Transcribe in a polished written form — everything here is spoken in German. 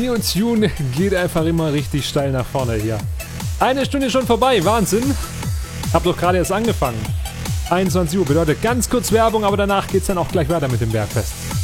Neotune geht einfach immer richtig steil nach vorne hier. Eine Stunde schon vorbei, Wahnsinn. Hab doch gerade erst angefangen. 21 Uhr bedeutet ganz kurz Werbung, aber danach geht's dann auch gleich weiter mit dem Bergfest.